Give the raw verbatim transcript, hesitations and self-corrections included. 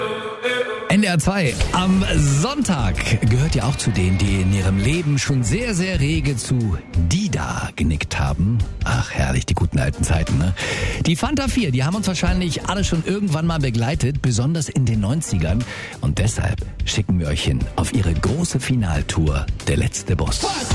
N D R zwei. Am Sonntag gehört ihr auch zu denen, die in ihrem Leben schon sehr, sehr rege zu Dida genickt haben. Ach, herrlich, die guten alten Zeiten, ne? Die Fanta vier, die haben uns wahrscheinlich alle schon irgendwann mal begleitet, besonders in den neunzigern. Und deshalb schicken wir euch hin auf ihre große Finaltour, Der letzte Boss.